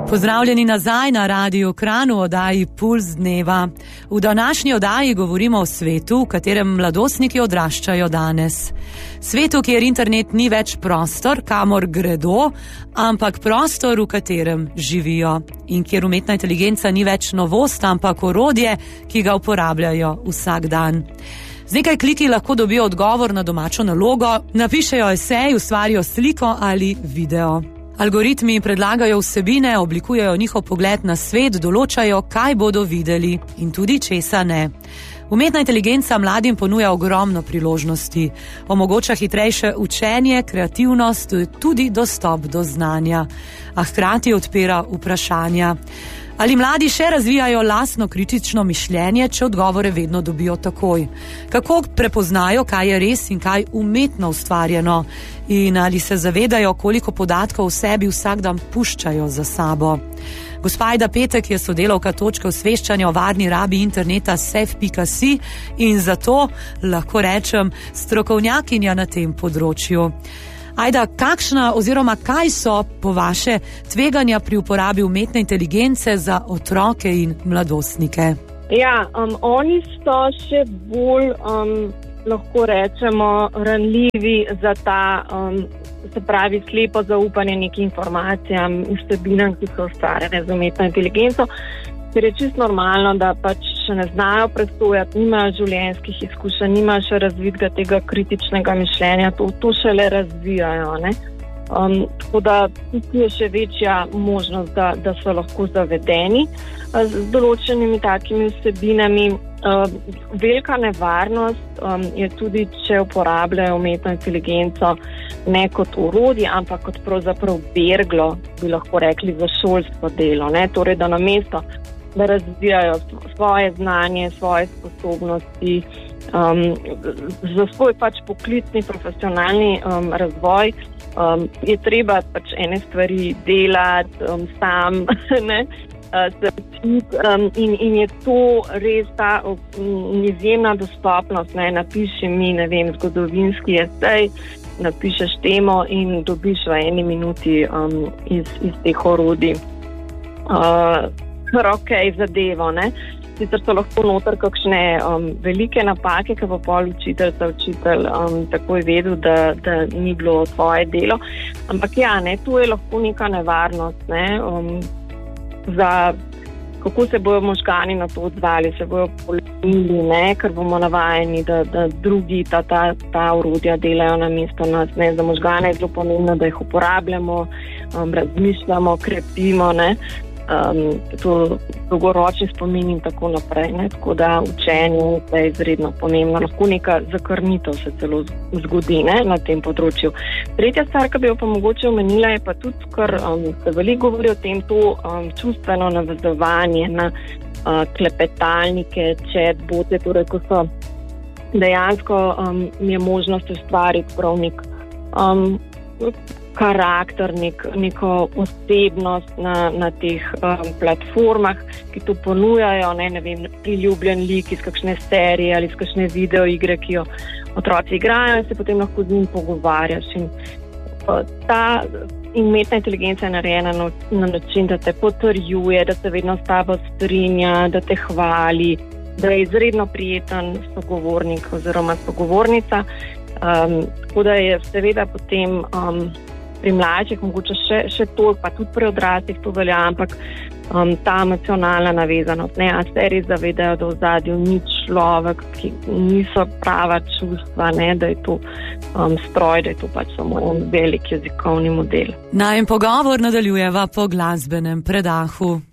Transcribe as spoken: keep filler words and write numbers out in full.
Pozdravljeni nazaj na Radiu Kran v oddaji Puls dneva. V današnji oddaji govorimo o svetu, v katerem mladostniki odraščajo danes. Svetu, kjer internet ni več prostor, kamor gredo, ampak prostor, v katerem živijo. In kjer umetna inteligenca ni več novost, ampak orodje, ki ga uporabljajo vsak dan. Z nekaj kliki lahko dobijo odgovor na domačo nalogo, napišejo esej, ustvarijo sliko ali video. Algoritmi predlagajo vsebine, oblikujejo njihov pogled na svet, določajo, kaj bodo videli in tudi česa ne. Umetna inteligenca mladim ponuja ogromno priložnosti, omogoča hitrejše učenje, kreativnost, tudi dostop do znanja, a hkrati odpira vprašanja. Ali mladi še razvijajo lastno kritično mišljenje, če odgovore vedno dobijo takoj? Kako prepoznajo, kaj je res in kaj umetno ustvarjeno? In ali se zavedajo, koliko podatkov v sebi vsak dan puščajo za sabo? Gospa Ajda Petek je sodelavka točke osveščanja o varni rabi interneta safe pika si in zato lahko rečem strokovnjakinja na tem področju. Ajda, kakšna oziroma kaj so po vaše tveganja pri uporabi umetne inteligence za otroke in mladostnike? Ja, um, oni so še bolj, um, lahko rečemo, ranljivi za ta, um, se pravi, slepo zaupanje nekim informacijam in vsebinam, ki so ustvarjene z umetno inteligenco. Ker je čisto normalno, da pač še ne znajo presojati, nimajo življenjskih izkušenj, nimajo še razvitega tega kritičnega mišljenja, to, to šele razvijajo. Ne? Um, tako da tukaj je še večja možnost, da, da so lahko zavedeni uh, z določenimi takimi vsebinami. Uh, velika nevarnost um, je tudi, če uporabljajo umetno inteligenco ne kot orodje, ampak kot pravzaprav berglo, bi lahko rekli, za šolsko delo. Ne? Torej, da namesto da razvijajo svoje znanje, svoje sposobnosti, um, za svoj pač poklicni, profesionalni um, razvoj, um, je treba pač ene stvari delati um, sam, ne, uh, se učiti um, in, in je to res ta um, izjemna dostopnost, ne, napiši mi, ne vem, zgodovinski esej, napišeš temo in dobiš v eni minuti um, iz, iz teh orodij. Uh, Ok, zadevo, ne. Sicer so lahko noter kakšne um, velike napake, ki bo pol učitelj, ta učitelj um, takoj vedel, da, da ni bilo tvoje delo. Ampak ja, ne, tu je lahko neka nevarnost, ne, um, za kako se bojo možgani na to odzvali, se bojo polenili, ne, ker bomo navajeni, da, da drugi ta, ta, ta orodja delajo namesto nas, ne. Za možgane je zelo pomembno, da jih uporabljamo, um, razmišljamo, krepimo, ne. Um, to dolgoročni spomin in tako naprej, ne? Tako da učenje je izredno pomembno. Lahko neka zakrnitev se celo zgodi, ne? Na tem področju. Tretja stvar, ki bi jo pa mogoče omenila, je pa tudi, ker um, se veliko govori o tem, to um, čustveno navezovanje na uh, klepetalnike, chatbote, torej ko so dejansko um, je možnost ustvariti prav nek um, karakter, nek, neko osebnost na, na teh um, platformah, ki to ponujajo, ne, ne vem, priljubljen lik iz kakšne serije ali iz kakšne videoigre, ki jo otroci igrajo in se potem lahko z njim pogovarjaš. In, uh, ta umetna inteligenca je narejena na, na način, da te potrjuje, da se vedno s tabo strinja, da te hvali, da je izredno prijeten sogovornik oziroma sogovornica. Um, tako da je seveda potem um, pri mlajših mogoče še, še to, pa tudi pri odraslih to velja, ampak um, ta emocionalna navezanost, ne, a se res zavedajo, da v zadju ni človek, ki niso prava čustva, ne, da je to um, stroj, da je to pač samo en velik jezikovni model. Najin pogovor nadaljujeva po glasbenem predahu.